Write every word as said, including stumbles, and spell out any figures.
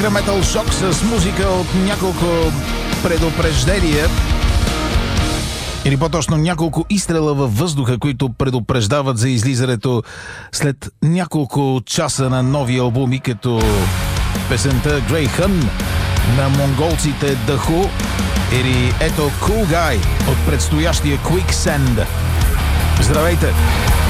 Ангра Метал Шок с музика от няколко предупреждения, или по-точно няколко изстрела във въздуха, които предупреждават за излизането след няколко часа на нови албуми, като песента Grey Hun на монголците The Who или ето Cool Guy от предстоящия Quicksand. Здравейте!